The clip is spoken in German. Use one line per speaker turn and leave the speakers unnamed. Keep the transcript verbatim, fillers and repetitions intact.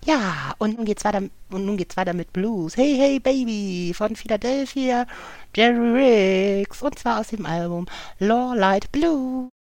Ja, und nun geht's weiter, und nun geht's weiter mit Blues. Hey, hey, Baby von Philadelphia, Jerry Riggs, und zwar aus dem Album Lore Light Blue.